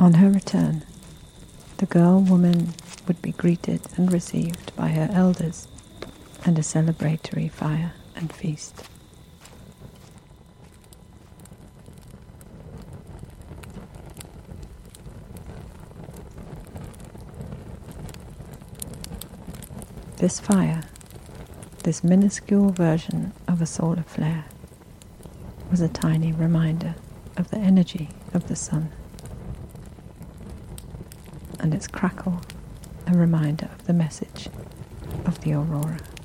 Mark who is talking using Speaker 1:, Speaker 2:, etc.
Speaker 1: On her return, the girl-woman would be greeted and received by her elders and a celebratory fire and feast. This fire, this minuscule version of a solar flare, was a tiny reminder of the energy of the sun, and its crackle a reminder of the message of the aurora.